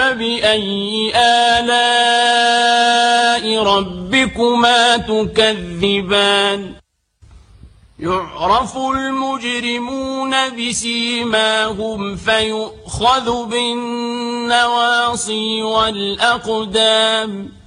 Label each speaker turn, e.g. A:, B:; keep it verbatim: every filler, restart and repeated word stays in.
A: فبأي آلاء ربكما تكذبان يعرف المجرمون بسيماهم فيؤخذ بالنواصي والأقدام